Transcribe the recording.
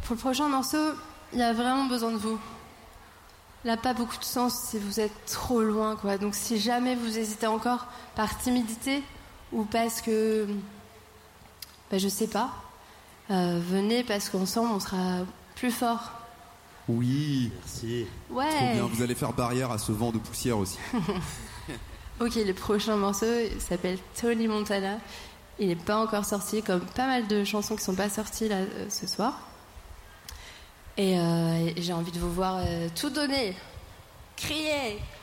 Pour le prochain morceau, il y a vraiment besoin de vous. Il n'a pas beaucoup de sens si vous êtes trop loin, quoi. Donc si jamais vous hésitez encore par timidité ou parce que... je sais pas. Venez parce qu'ensemble on sera plus fort. Oui. Merci. Ouais. Trop bien, vous allez faire barrière à ce vent de poussière aussi. Ok, le prochain morceau il s'appelle Tony Montana. Il n'est pas encore sorti, comme pas mal de chansons qui sont pas sorties là ce soir. Et j'ai envie de vous voir tout donner, crier.